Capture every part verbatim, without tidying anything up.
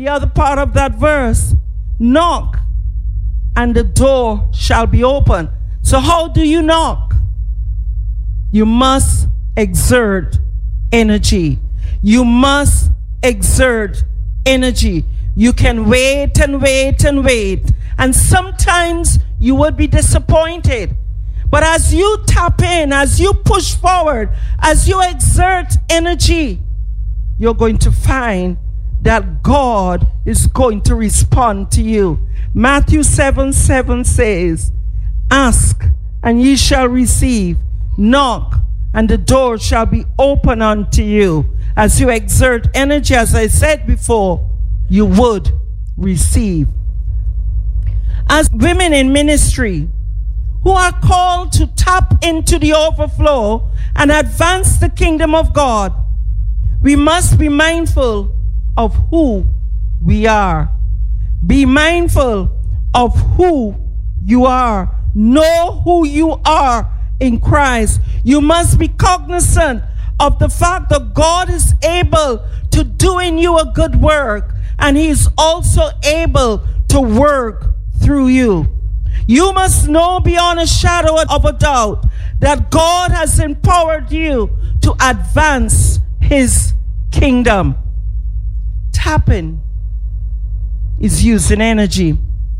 The other part of that verse, knock and the door shall be open. So how do you knock? You must exert energy. You must exert energy. You can wait and wait and wait. And sometimes you will be disappointed. But as you tap in, as you push forward, as you exert energy, you're going to find that God is going to respond to you. Matthew seven seven says, ask and ye shall receive. Knock and the door shall be open unto you. As you exert energy, as I said before, you would receive. As women in ministry who are called to tap into the overflow and advance the kingdom of God, we must be mindful of who we are. Be mindful of who you are. Know who you are in Christ. You must be cognizant of the fact that God is able to do in you a good work, and He is also able to work through you. You must know beyond a shadow of a doubt that God has empowered you to advance His kingdom. Tapping is using energy.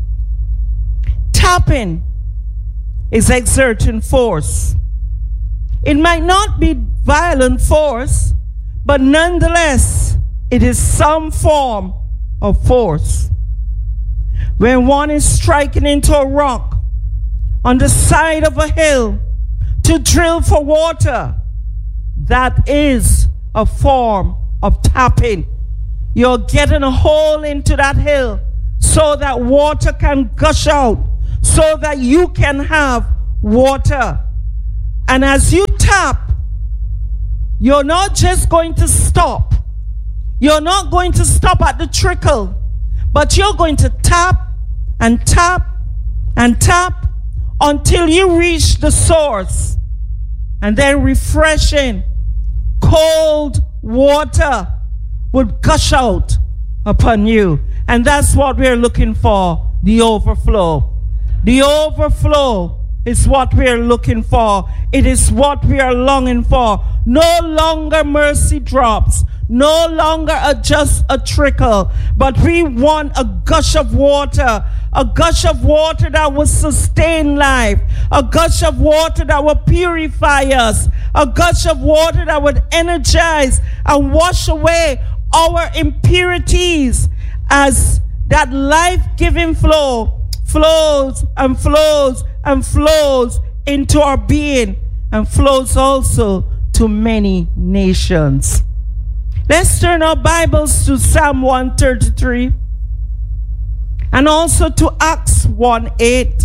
Tapping is exerting force. It might not be violent force, but nonetheless, it is some form of force. When one is striking into a rock on the side of a hill to drill for water, that is a form of tapping. You're getting a hole into that hill so that water can gush out, so that you can have water. And as you tap, you're not just going to stop. You're not going to stop at the trickle, but you're going to tap and tap and tap until you reach the source. And then refreshing, cold water would gush out upon you. And that's what we're looking for, the overflow. The overflow is what we're looking for. It is what we are longing for. No longer mercy drops. No longer a, just a trickle. But we want a gush of water. A gush of water that will sustain life. A gush of water that will purify us. A gush of water that would energize and wash away our impurities, as that life-giving flow flows and flows and flows into our being and flows also to many nations. Let's turn our Bibles to Psalm one thirty-three and also to Acts one eight.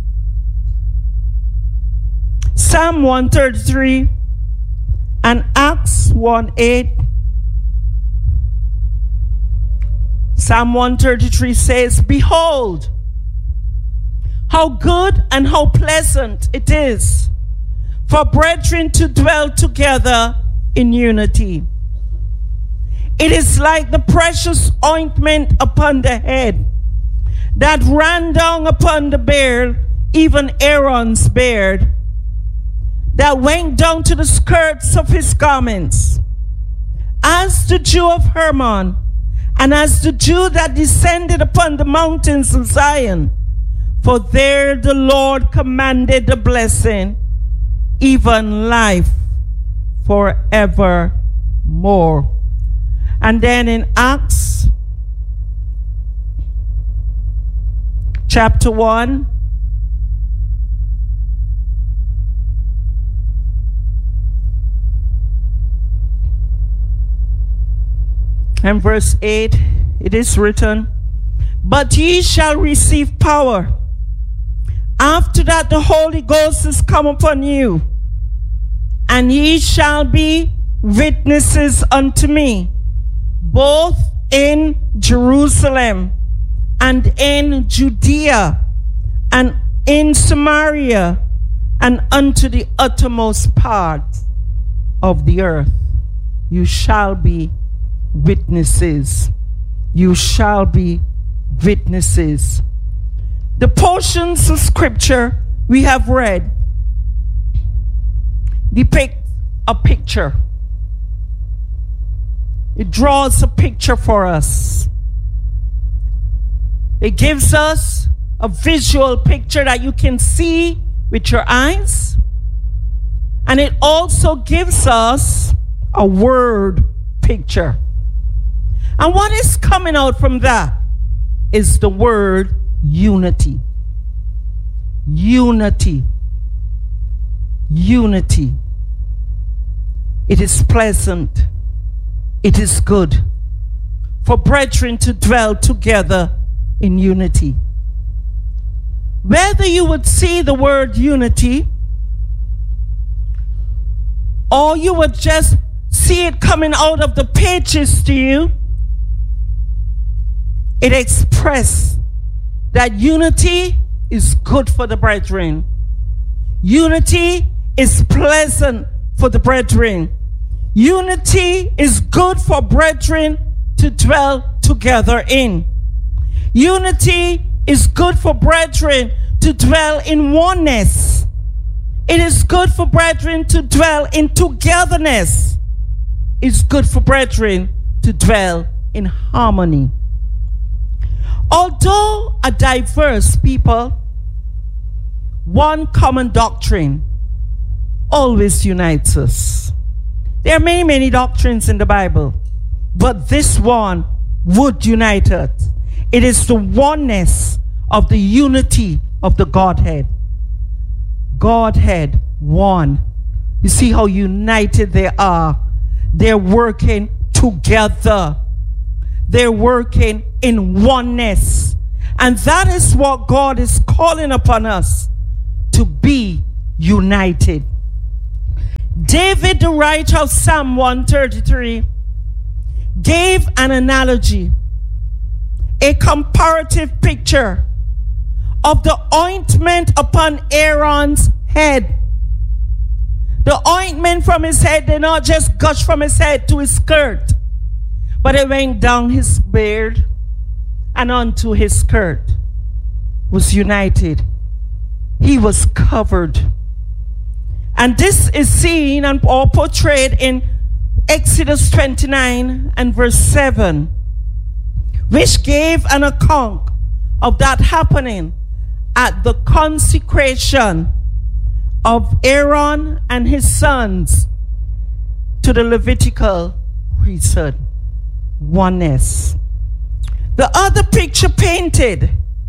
Psalm one thirty-three and Acts one eight. Psalm one thirty-three says, behold, how good and how pleasant it is for brethren to dwell together in unity. It is like the precious ointment upon the head that ran down upon the beard, even Aaron's beard, that went down to the skirts of his garments, as the dew of Hermon, and as the dew that descended upon the mountains of Zion. For there the Lord commanded the blessing, even life forevermore. And then in Acts chapter one, and verse eight, it is written, but ye shall receive power. After that the Holy Ghost is come upon you, and ye shall be witnesses unto me, both in Jerusalem and in Judea and in Samaria and unto the uttermost parts of the earth. You shall be witnesses. you shall be witnesses. The portions of scripture we have read depict a picture. It draws a picture for us. It gives us a visual picture that you can see with your eyes. And it also gives us a word picture. And what is coming out from that is the word unity. Unity. Unity. It is pleasant. It is good for brethren to dwell together in unity. Whether you would see the word unity or you would just see it coming out of the pages to you, it expresses that unity is good for the brethren. Unity is pleasant for the brethren. Unity is good for brethren to dwell together in. Unity is good for brethren to dwell in oneness. It is good for brethren to dwell in togetherness. It's good for brethren to dwell in harmony. Although a diverse people, one common doctrine always unites us. There are many, many doctrines in the Bible, but this one would unite us. It is the oneness of the unity of the Godhead. Godhead, one. You see how united they are. They're working together. They're working in oneness. And that is what God is calling upon us, to be united. David, the writer of Psalm one thirty-three, gave an analogy, a comparative picture of the ointment upon Aaron's head. The ointment from his head did not just gush from his head to his skirt, but it went down his beard and onto his skirt. Was united. He was covered. And this is seen and or portrayed in Exodus twenty-nine and verse seven, which gave an account of that happening at the consecration of Aaron and his sons to the Levitical priesthood. Oneness. The other picture painted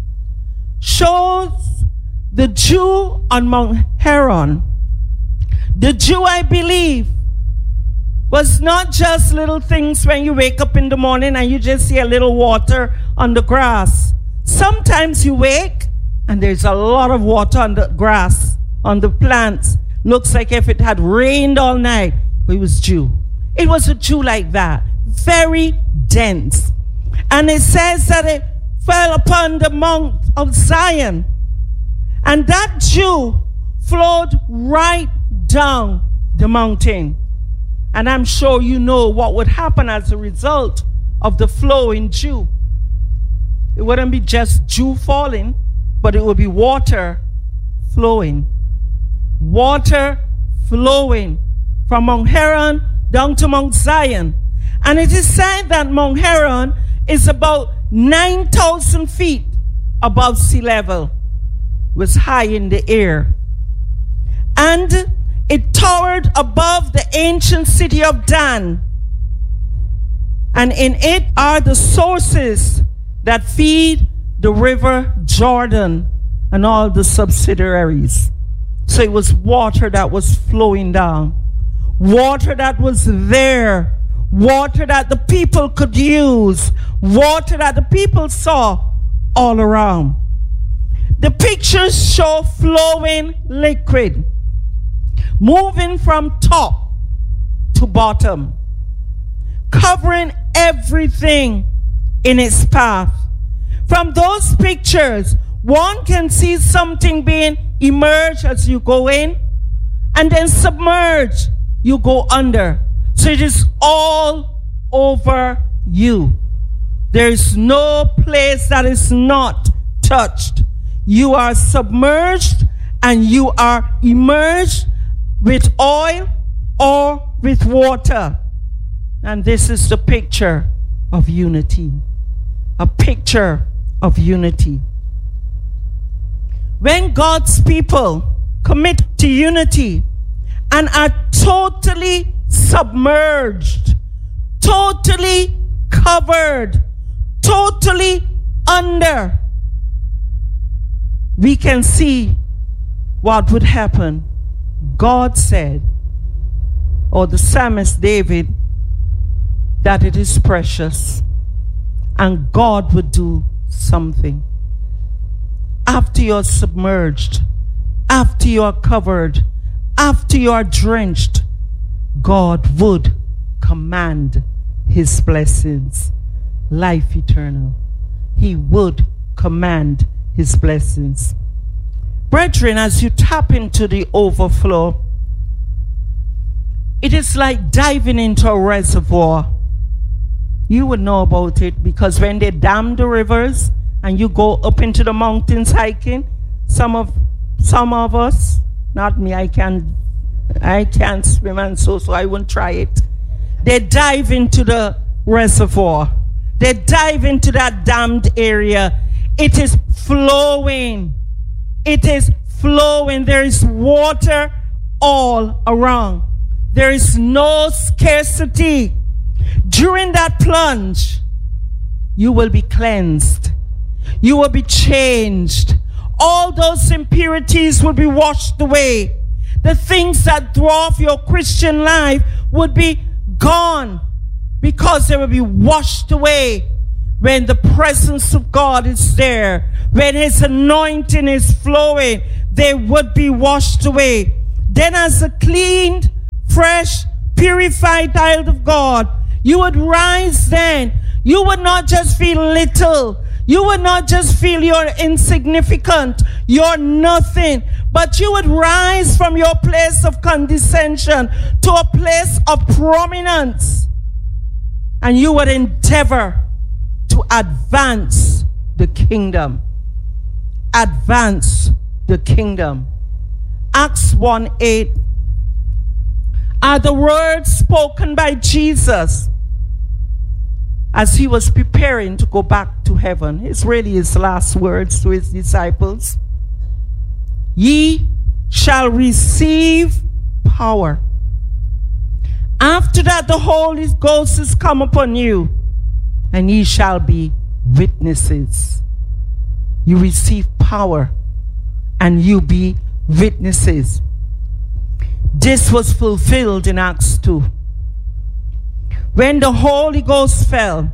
shows the Jew on Mount Hermon. The Jew, I believe, was not just little things when you wake up in the morning and you just see a little water on the grass. Sometimes you wake and there's a lot of water on the grass, on the plants. Looks like if it had rained all night, but it was dew. It was a dew like that, very dense. And it says that it fell upon the Mount of Zion. And that dew flowed right down the mountain. And I'm sure you know what would happen as a result of the flowing dew. It wouldn't be just dew falling, but it would be water flowing. Water flowing from Mount Hermon down to Mount Zion. And it is said that Mount Hermon is about nine thousand feet above sea level. It was high in the air. And it towered above the ancient city of Dan. And in it are the sources that feed the river Jordan and all the subsidiaries. So it was water that was flowing down. Water that was there. Water that the people could use. Water that the people saw all around. The pictures show flowing liquid, moving from top to bottom, covering everything in its path. From those pictures, one can see something being emerged as you go in, and then submerged, you go under. So it is all over you. There is no place that is not touched. You are submerged and you are immersed with oil or with water. And this is the picture of unity. A picture of unity. When God's people commit to unity and are totally submerged, totally covered, totally under, we can see what would happen. God said, or the psalmist David, that it is precious, and God would do something. After you're submerged, after you're covered, after you're drenched, God would command his blessings, life eternal. He would command his blessings. Brethren, as you tap into the overflow, it is like diving into a reservoir. You would know about it because when they dam the rivers and you go up into the mountains hiking, some of some of us, not me, I can't I can't swim and so so I won't try it. They dive into the reservoir. They dive into that dammed area. It is flowing. It is flowing. There is water all around. There is no scarcity. During that plunge, you will be cleansed. You will be changed. All those impurities will be washed away. The things that throw off your Christian life would be gone because they will be washed away when the presence of God is there. When his anointing is flowing, they would be washed away. Then as a cleaned, fresh, purified child of God, you would rise then. You would not just feel little. You would not just feel you're insignificant. You're nothing. But you would rise from your place of condescension to a place of prominence. And you would endeavor to advance the kingdom. Advance the kingdom. Acts one eight are the words spoken by Jesus as he was preparing to go back to heaven. It's really his last words to his disciples. Ye shall receive power. After that, the Holy Ghost is come upon you, and ye shall be witnesses. You receive power, and you be witnesses. This was fulfilled in Acts two. When the Holy Ghost fell,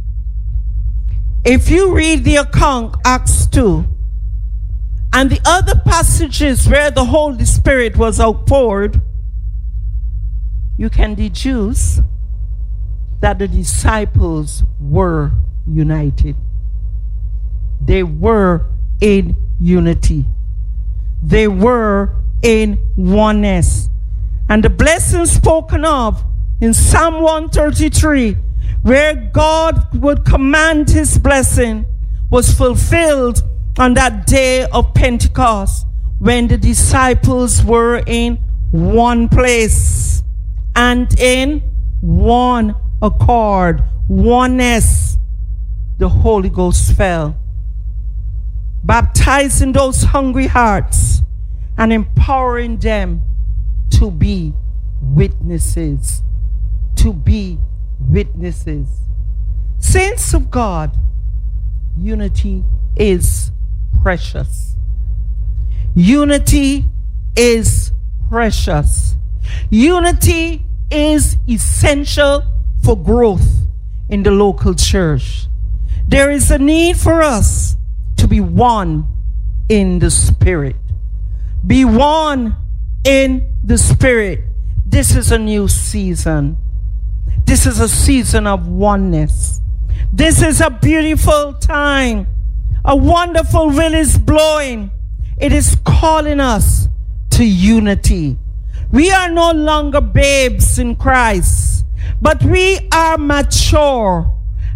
if you read the account, Acts two, and the other passages where the Holy Spirit was outpoured, you can deduce that the disciples were united. They were in unity. They were in oneness. And the blessing spoken of in Psalm one thirty-three, where God would command his blessing, was fulfilled on that day of Pentecost, when the disciples were in one place and in one accord, oneness. The Holy Ghost fell, baptizing those hungry hearts and empowering them to be witnesses. To be witnesses. Saints of God, unity is precious. Unity is precious. Unity is essential for growth in the local church. There is a need for us to be one in the Spirit. Be one in the Spirit. This is a new season. This is a season of oneness. This is a beautiful time. A wonderful wind is blowing. It is calling us to unity. We are no longer babes in Christ, but we are mature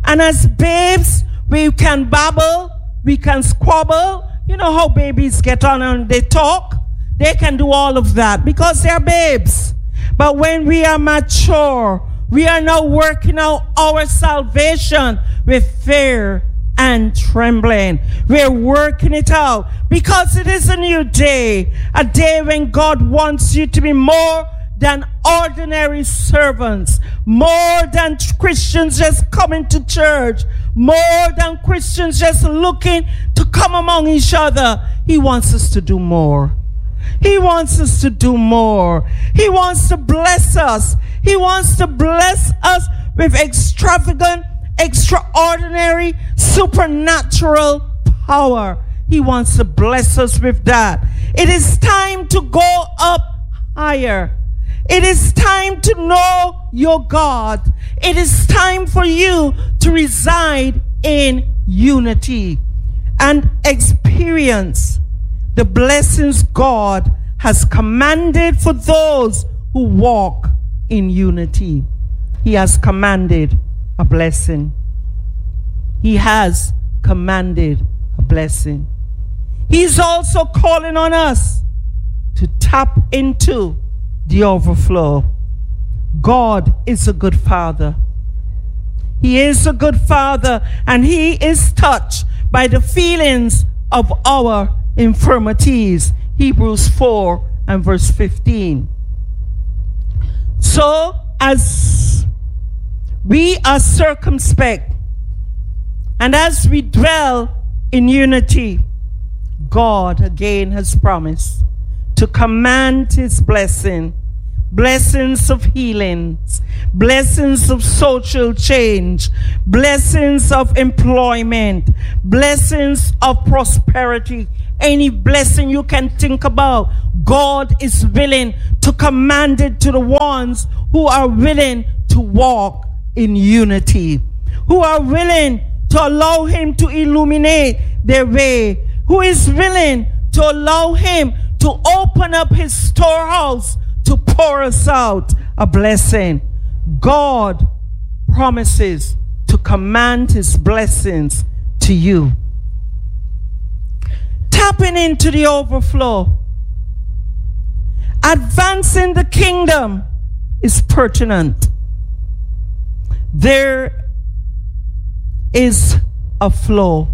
And as babes, we can babble, we can squabble. You know how babies get on and they talk? They can do all of that because they're babes. But when we are mature, we are now working out our salvation with fear and trembling. We're working it out because it is a new day, a day when God wants you to be more than ordinary servants, more than Christians just coming to church, more than Christians just looking to come among each other. He wants us to do more. He wants us to do more. He wants to bless us. He wants to bless us with extravagant, extraordinary, supernatural power. He wants to bless us with that. It is time to go up higher. It is time to know your God. It is time for you to reside in unity and experience the blessings God has commanded for those who walk in unity. He has commanded a blessing. He has commanded a blessing. He's also calling on us to tap into the overflow. God is a good father. He is a good father, and he is touched by the feelings of our infirmities. Hebrews four and verse fifteen. So as we are circumspect and as we dwell in unity, God again has promised to command his blessing, blessings of healings, blessings of social change, blessings of employment, blessings of prosperity. Any blessing you can think about, God is willing to command it to the ones who are willing to walk in unity, who are willing to allow him to illuminate their way, who is willing to allow him to open up his storehouse to pour us out a blessing. God promises to command his blessings to you. Tapping into the overflow, advancing the kingdom is pertinent. There is a flow.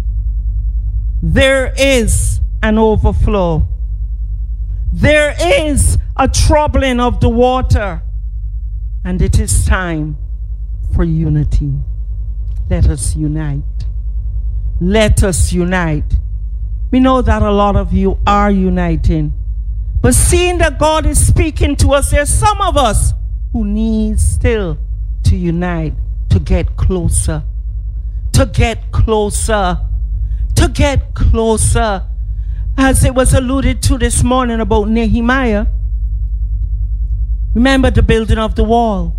There is an overflow. There is a troubling of the water, and it is time for unity. Let us unite. Let us unite. We know that a lot of you are uniting, but seeing that God is speaking to us, there's some of us who need still to unite, to get closer, to get closer, to get closer. As it was alluded to this morning about Nehemiah, remember the building of the wall.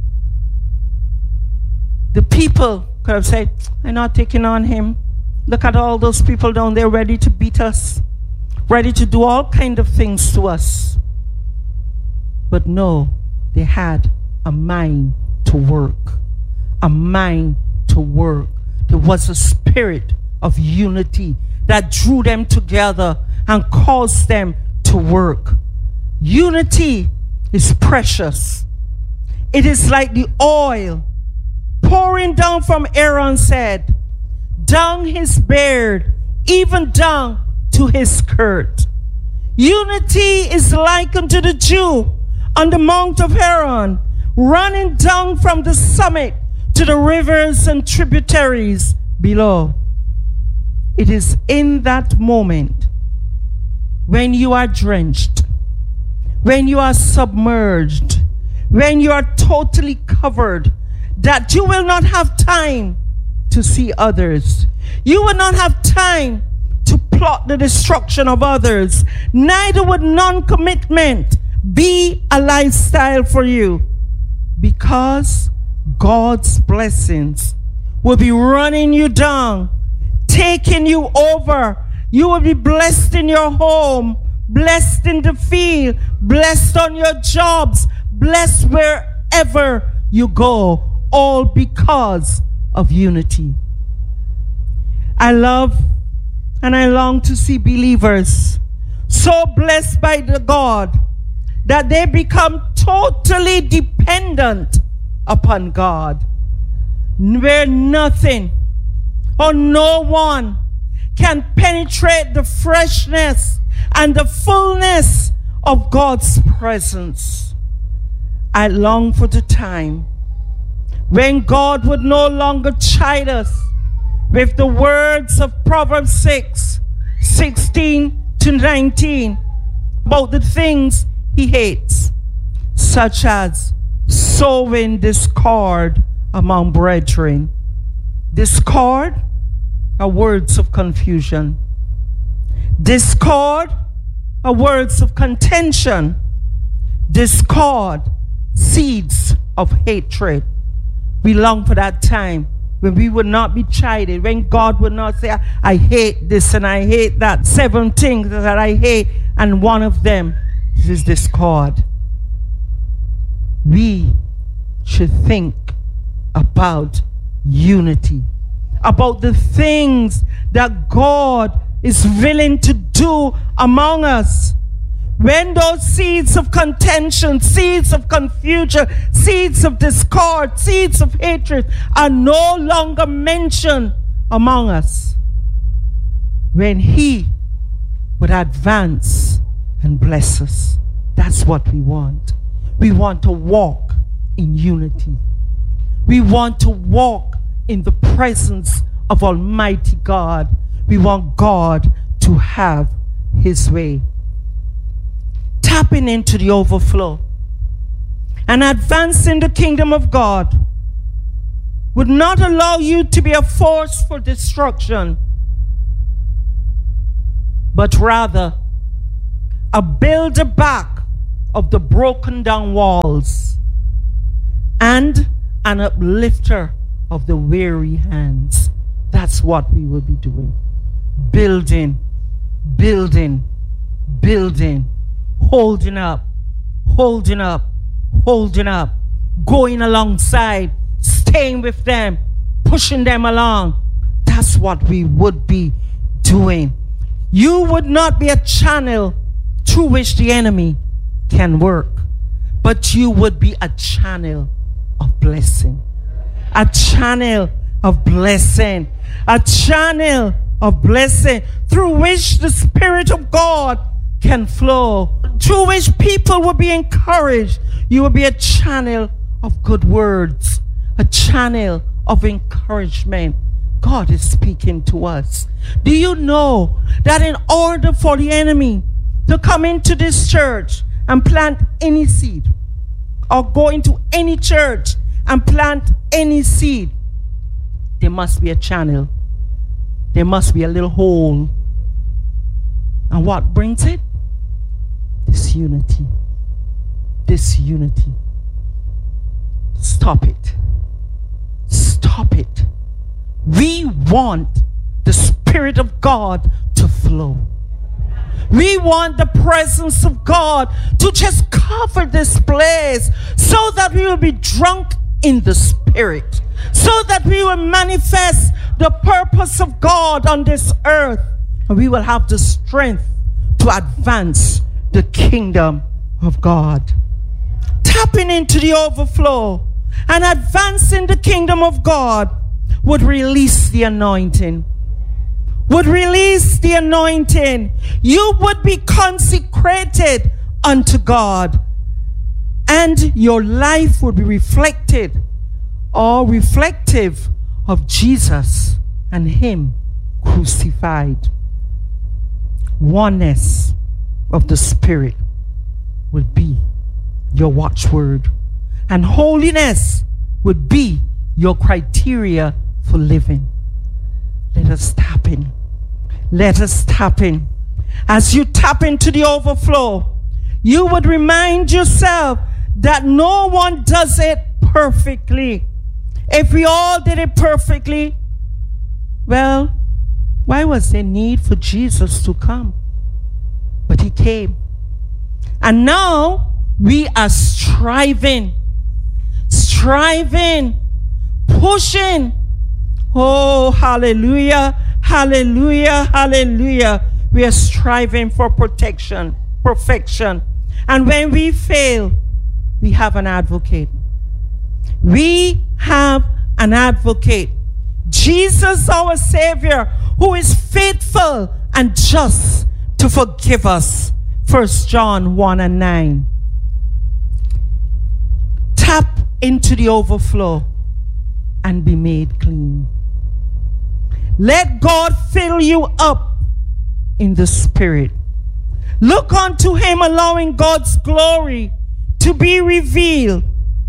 The people could have said, I'm not taking on him. Look at all those people down there ready to beat us, ready to do all kind of things to us. But no, they had a mind to work, a mind to work. There was a spirit of unity that drew them together and caused them to work. Unity is precious. It is like the oil pouring down from Aaron's head, down his beard, even down to his skirt. Unity is likened to the dew on the Mount of Aaron, running down from the summit to the rivers and tributaries below. It is in that moment when you are drenched, when you are submerged, when you are totally covered, that you will not have time to see others. You will not have time to plot the destruction of others. Neither would non-commitment be a lifestyle for you, because God's blessings will be running you down, taking you over. You will be blessed in your home, blessed in the field, blessed on your jobs, blessed wherever you go, all because of unity. I love and I long to see believers so blessed by the God that they become totally dependent upon God, where nothing or no one can penetrate the freshness and the fullness of God's presence. I long for the time when God would no longer chide us with the words of Proverbs six, sixteen to nineteen about the things he hates, such as sowing discord among brethren. Discord are words of confusion. Discord are words of contention. Discord, seeds of hatred. We long for that time when we would not be chided, when God would not say, I hate this and I hate that. Seven things that I hate, and one of them is discord. We should think about unity, about the things that God is willing to do among us. When those seeds of contention, seeds of confusion, seeds of discord, seeds of hatred are no longer mentioned among us, when he would advance and bless us. That's what we want. We want to walk in unity. We want to walk in the presence of Almighty God. We want God to have his way. Tapping into the overflow and advancing the kingdom of God would not allow you to be a force for destruction, but rather a builder back of the broken down walls and an uplifter of the weary hands. That's what we will be doing. Building, building, building, holding up, holding up, holding up, going alongside, staying with them, pushing them along. That's what we would be doing. You would not be a channel through which the enemy can work, but you would be a channel of blessing. A channel of blessing. A channel of blessing through which the Spirit of God can flow, through which people will be encouraged. You will be a channel of good words, a channel of encouragement. God is speaking to us. Do you know that in order for the enemy to come into this church and plant any seed, or go into any church and plant any seed, there must be a channel. There must be a little hole. And what brings it? This unity. This unity. Stop it. Stop it. We want the Spirit of God to flow. We want the presence of God to just cover this place so that we will be drunk in the Spirit, so that we will manifest the purpose of God on this earth, and we will have the strength to advance the kingdom of God. Tapping into the overflow and advancing the kingdom of God would release the anointing. Would release the anointing. You would be consecrated unto God, and your life would be reflected or reflective of Jesus and him crucified. Oneness of the Spirit would be your watchword, and holiness would be your criteria for living. Let us tap in. Let us tap in. As you tap into the overflow, you would remind yourself that no one does it perfectly. If we all did it perfectly, well, why was there need for Jesus to come? But he came. And now we are striving, striving, pushing Oh, hallelujah, hallelujah, hallelujah. We are striving for protection, perfection. And when we fail, we have an advocate. We have an advocate. Jesus, our Savior, who is faithful and just to forgive us. First John one and nine. Tap into the overflow and be made clean. Let God fill you up in the Spirit. Look unto Him, allowing God's glory to be revealed.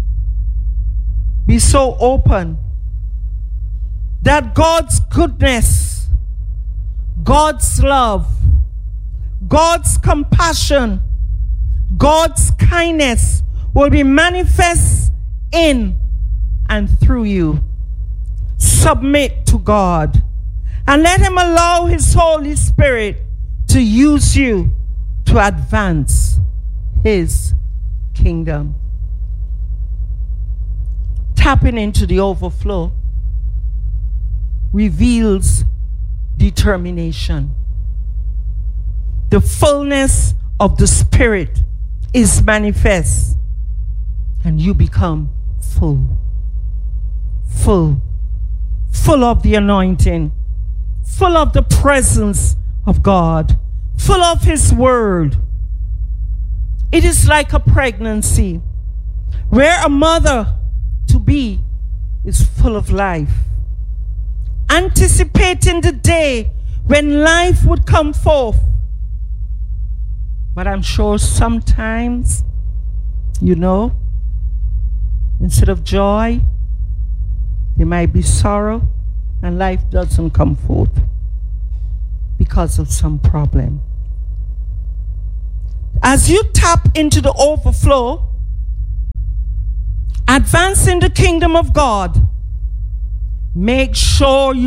Be so open that God's goodness, God's love, God's compassion, God's kindness will be manifest in and through you. Submit to God and let Him allow His Holy Spirit to use you to advance His kingdom. Tapping into the overflow reveals determination. The fullness of the Spirit is manifest, and you become full. Full. Full of the anointing. Full of the presence of God. Full of His word. It is like a pregnancy where a mother to be is full of life, anticipating the day when life would come forth. But I'm sure sometimes, you know, instead of joy, there might be sorrow, and life doesn't come forth because of some problem. As you tap into the overflow, advancing the kingdom of God, make sure you